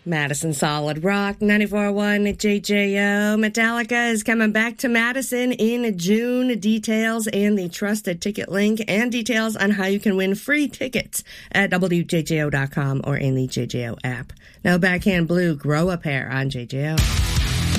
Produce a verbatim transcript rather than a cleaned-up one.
Madison Solid Rock, ninety-four point one J J O. Metallica is coming back to Madison in June. Details and the trusted ticket link and details on how you can win free tickets at W J J O dot com or in the J J O app. Now, Backhand Blue, Grow a Pair on J J O.